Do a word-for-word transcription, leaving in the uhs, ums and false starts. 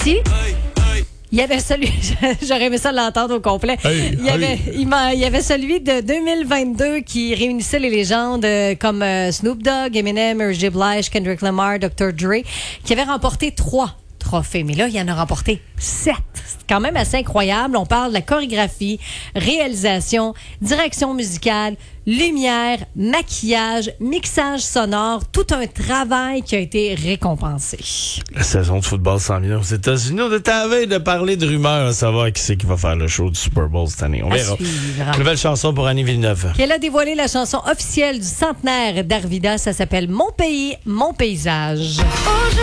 aussi. Il y avait celui, j'aurais aimé ça l'entendre au complet. Hey, il, y avait, hey. il, il y avait celui de deux mille vingt-deux qui réunissait les légendes euh, comme euh, Snoop Dogg, Eminem, Mary J. Blige, Kendrick Lamar, docteur Dre, qui avait remporté trois trophées. Mais là, il en a remporté sept. C'est quand même assez incroyable. On parle de la chorégraphie, réalisation, direction musicale, lumière, maquillage, mixage sonore, tout un travail qui a été récompensé. La saison de football s'en vient aux États-Unis. On était à la veille de parler de rumeurs, à savoir qui c'est qui va faire le show du Super Bowl cette année. On À verra. suivre. Nouvelle chanson pour Annie Villeneuve. Elle a dévoilé la chanson officielle du centenaire d'Arvida. Ça s'appelle Mon pays, mon paysage. Aujourd'hui